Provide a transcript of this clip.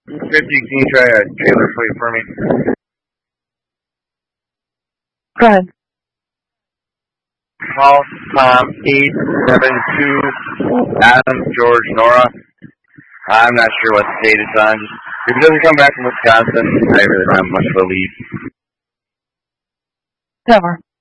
50, can you try a trailer plate for me? Go ahead. Call Tom 872 Adam George Nora. I'm not sure what state it's on. If he doesn't come back from Wisconsin, I really don't have much of a lead. Cover.